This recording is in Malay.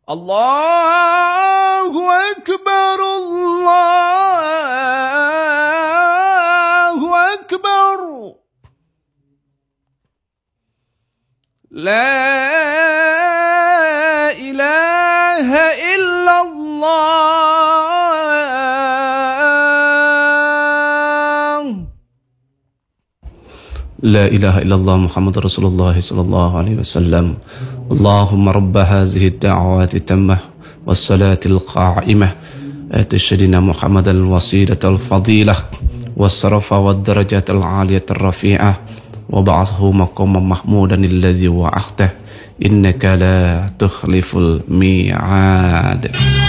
Allahu Akbar, Allahu Akbar. La ilaha illallah. La ilaha illallah Muhammad Rasulullah sallallahu alaihi wasallam. Allahumma rabb hadhihi ad-da'wati tammah was-salati al-qa'imah ati sayyidina Muhammad al-wasilah al-fadilah was-sarafa wad-darajat al-'aliyah ar-rafi'ah wa ba'athu maqaman mahmudan alladhi wa'ahtah innaka la tukhliful mi'ad.